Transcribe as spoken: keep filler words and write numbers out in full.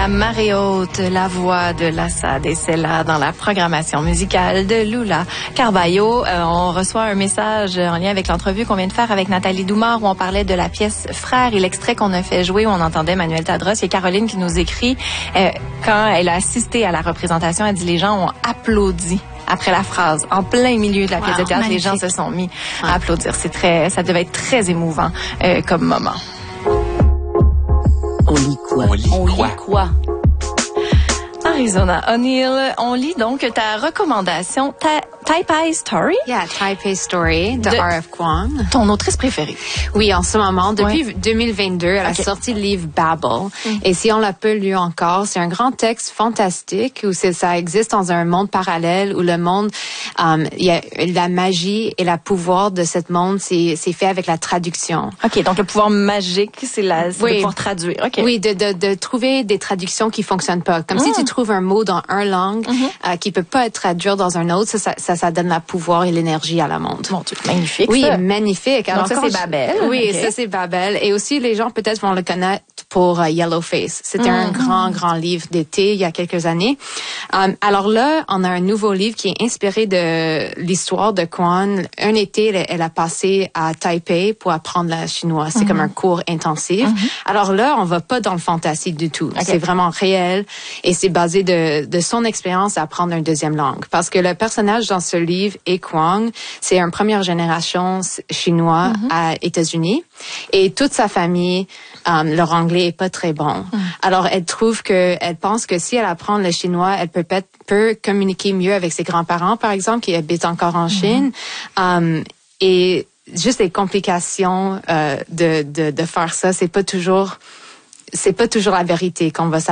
La marée haute, la voix de l'Assad, et c'est là dans la programmation musicale de Lula Carballo. Euh, on reçoit un message en lien avec l'entrevue qu'on vient de faire avec Nathalie Doumard où on parlait de la pièce Frères et l'extrait qu'on a fait jouer où on entendait Manuel Tadros. Il y a Caroline qui nous écrit euh, quand elle a assisté à la représentation, elle dit les gens ont applaudi après la phrase, en plein milieu de la pièce wow, de théâtre, magnifique. Les gens se sont mis ouais. à applaudir. C'est très, ça devait être très émouvant euh, comme moment. On lit quoi? On lit on quoi? Lit quoi? Arizona O'Neill, on lit donc ta recommandation, ta Taipei Story. Yeah, Taipei Story de, de R F Kuang. Ton autrice préférée. Oui, en ce moment, depuis ouais. deux mille vingt-deux, elle okay. a sorti le livre Babel. Mm. Et si on l'a pas lu encore, c'est un grand texte fantastique où c'est, ça existe dans un monde parallèle où le monde, um, il y a la magie et le pouvoir de ce monde, c'est, c'est fait avec la traduction. OK, donc le pouvoir magique, c'est, la, c'est oui. de pouvoir traduire. Okay. Oui, de, de, de trouver des traductions qui fonctionnent pas. Comme mm. si tu trouves un mot dans une langue mm-hmm. euh, qui peut pas être traduit dans un autre, ça, ça, ça ça donne la pouvoir et l'énergie à la monde. Mon Dieu, magnifique. Oui, ça. magnifique. Alors, donc ça, c'est Babel. Oui, okay. ça, c'est Babel. Et aussi, les gens peut-être vont le connaître pour uh, Yellowface. C'était mm-hmm. un grand, grand livre d'été il y a quelques années. Um, alors là, on a un nouveau livre qui est inspiré de l'histoire de Kuan. Un été, elle, elle a passé à Taipei pour apprendre le chinois. C'est mm-hmm. comme un cours intensif. Mm-hmm. Alors là, on va pas dans le fantasy du tout. Okay. C'est vraiment réel et c'est basé de, de son expérience à apprendre une deuxième langue. Parce que le personnage dans ce livre est Kuang. C'est une première génération chinois mm-hmm. à États-Unis. Et toute sa famille, um, leur anglais est pas très bon. Mm. Alors, elle trouve que, elle pense que si elle apprend le chinois, elle peut, peut, peut communiquer mieux avec ses grands-parents, par exemple, qui habitent encore en Chine. Mm-hmm. Um, et juste les complications euh, de, de, de faire ça, c'est pas toujours, c'est pas toujours la vérité qu'on va s'apprendre.